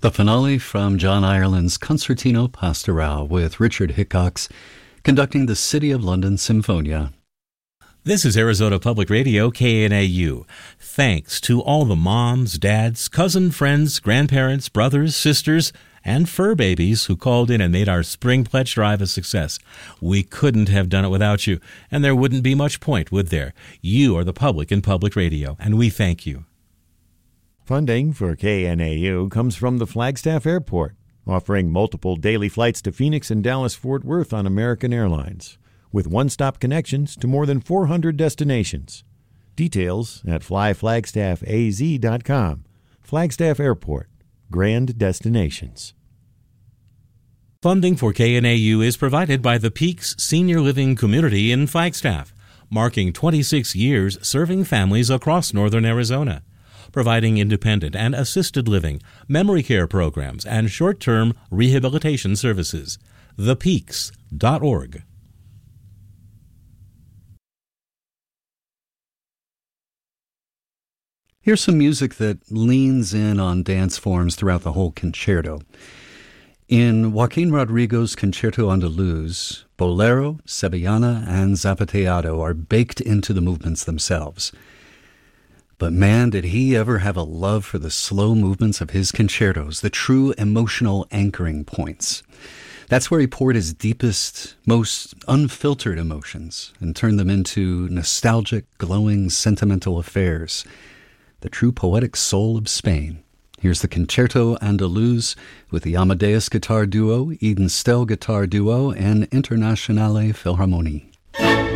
The finale from John Ireland's Concertino Pastorale with Richard Hickox conducting the City of London Symphonia. This is Arizona Public Radio, KNAU. Thanks to all the moms, dads, cousin, friends, grandparents, brothers, sisters, and fur babies who called in and made our Spring Pledge Drive a success. We couldn't have done it without you, and there wouldn't be much point, would there? You are the public in public radio, and we thank you. Funding for KNAU comes from the Flagstaff Airport, offering multiple daily flights to Phoenix and Dallas-Fort Worth on American Airlines, with one-stop connections to more than 400 destinations. Details at flyflagstaffaz.com. Flagstaff Airport, grand destinations. Funding for KNAU is provided by the Peaks Senior Living Community in Flagstaff, marking 26 years serving families across northern Arizona, providing independent and assisted living, memory care programs, and short-term rehabilitation services. thepeaks.org. Here's some music that leans in on dance forms throughout the whole concerto. In Joaquin Rodrigo's Concerto Andaluz, bolero, sevillana, and zapateado are baked into the movements themselves. But man, did he ever have a love for the slow movements of his concertos, the true emotional anchoring points. That's where he poured his deepest, most unfiltered emotions and turned them into nostalgic, glowing, sentimental affairs. The true poetic soul of Spain. Here's the Concerto Andaluz with the Amadeus Guitar Duo, Eden Stell Guitar Duo, and Internationale Philharmonie.